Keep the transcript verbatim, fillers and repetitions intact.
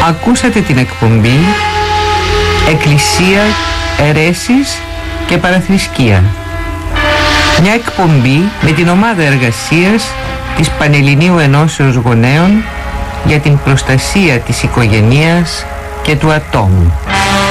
Ακούσατε την εκπομπή Εκκλησία, Αιρέσεις και Παραθρησκεία. Μια εκπομπή με την ομάδα εργασίας της Πανελληνίου Ενώσεως Γονέων για την προστασία της οικογενείας και του ατόμου.